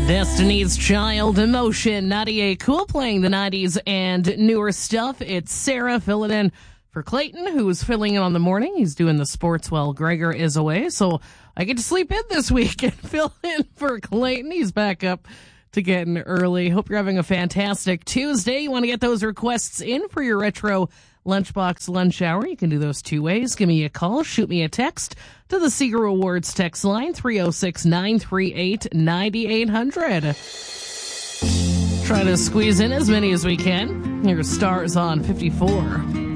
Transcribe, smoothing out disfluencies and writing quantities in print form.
Destiny's Child, Emotion, Nadia Cool playing the 90s and newer stuff. It's Sarah filling in for Clayton, who's filling in on the morning. He's doing the sports while Gregor is away, so I get to sleep in this week and fill in for Clayton. He's back up to getting early. Hope you're having a fantastic Tuesday. You want to get those requests in for your retro lunchbox lunch hour? You can do those two ways. Give me a call, shoot me a text to the Seeger Awards text line, 306-938-9800. Try to squeeze in as many as we can. Here's Stars on 54.